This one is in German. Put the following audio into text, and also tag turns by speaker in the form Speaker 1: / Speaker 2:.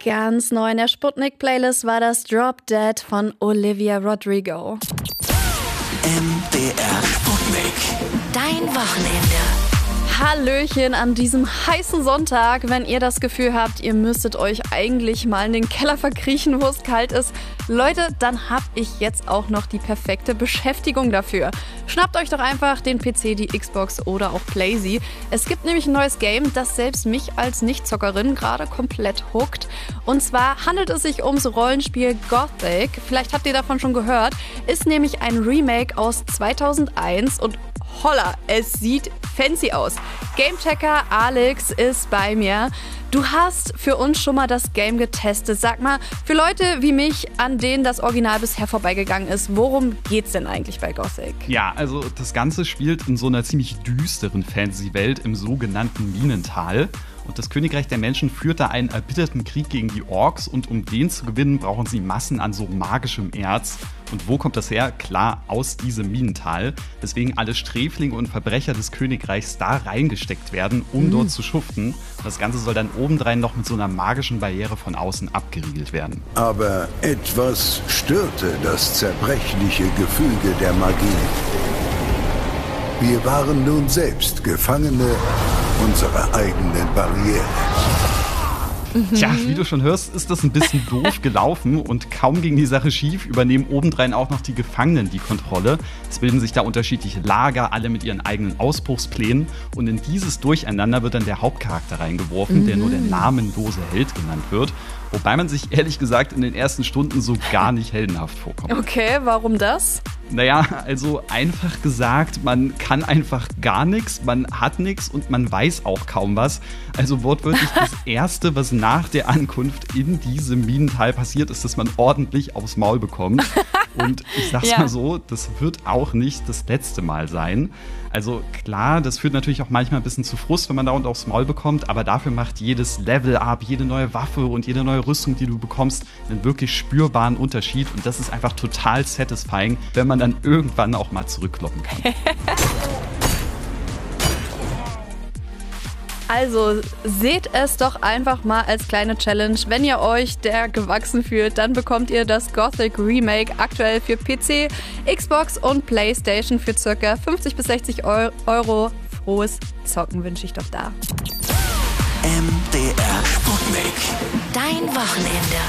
Speaker 1: Ganz neu in der Sputnik-Playlist war das Drop Dead von Olivia Rodrigo.
Speaker 2: MDR Sputnik.
Speaker 3: Dein Wochenende.
Speaker 1: Hallöchen an diesem heißen Sonntag. Wenn ihr das Gefühl habt, ihr müsstet euch eigentlich mal in den Keller verkriechen, wo es kalt ist, Leute, dann hab ich jetzt auch noch die perfekte Beschäftigung dafür. Schnappt euch doch einfach den PC, die Xbox oder auch Playsee. Es gibt nämlich ein neues Game, das selbst mich als Nichtzockerin gerade komplett hookt. Und zwar handelt es sich ums Rollenspiel Gothic. Vielleicht habt ihr davon schon gehört. Ist nämlich ein Remake aus 2001 und holla, es sieht fancy aus. Gamechecker Alex ist bei mir. Du hast für uns schon mal das Game getestet. Sag mal, für Leute wie mich, an denen das Original bisher vorbeigegangen ist, worum geht's denn eigentlich bei Gothic?
Speaker 4: Ja, also das Ganze spielt in so einer ziemlich düsteren Fantasy-Welt im sogenannten Minental. Und das Königreich der Menschen führt da einen erbitterten Krieg gegen die Orks und um den zu gewinnen, brauchen sie Massen an so magischem Erz. Und wo kommt das her? Klar, aus diesem Minental. Weswegen alle Sträflinge und Verbrecher des Königreichs da reingesteckt werden, um dort zu schuften. Und das Ganze soll dann obendrein noch mit so einer magischen Barriere von außen abgeriegelt werden.
Speaker 5: Aber etwas störte das zerbrechliche Gefüge der Magie. Wir waren nun selbst Gefangene unserer eigenen Barriere.
Speaker 4: Tja, wie du schon hörst, ist das ein bisschen doof gelaufen und kaum ging die Sache schief, übernehmen obendrein auch noch die Gefangenen die Kontrolle. Es bilden sich da unterschiedliche Lager, alle mit ihren eigenen Ausbruchsplänen und in dieses Durcheinander wird dann der Hauptcharakter reingeworfen, der nur der namenlose Held genannt wird. Wobei man sich ehrlich gesagt in den ersten Stunden so gar nicht heldenhaft vorkommt.
Speaker 1: Okay, warum das?
Speaker 4: Naja, also einfach gesagt, man kann einfach gar nichts, man hat nichts und man weiß auch kaum was. Also wortwörtlich das Erste, was nach der Ankunft in diesem Minental passiert, ist, dass man ordentlich aufs Maul bekommt. Und ich sag's mal so, das wird auch nicht das letzte Mal sein. Also klar, das führt natürlich auch manchmal ein bisschen zu Frust, wenn man dauernd aufs Maul bekommt, aber dafür macht jedes Level-Up, jede neue Waffe und jede neue Rüstung, die du bekommst, einen wirklich spürbaren Unterschied und das ist einfach total satisfying, wenn man dann irgendwann auch mal zurückkloppen kann.
Speaker 1: Also seht es doch einfach mal als kleine Challenge. Wenn ihr euch der gewachsen fühlt, dann bekommt ihr das Gothic Remake aktuell für PC, Xbox und Playstation für ca. 50 bis 60 Euro. Frohes Zocken wünsche ich doch da.
Speaker 2: MDR Sputnik.
Speaker 3: Dein Wochenende.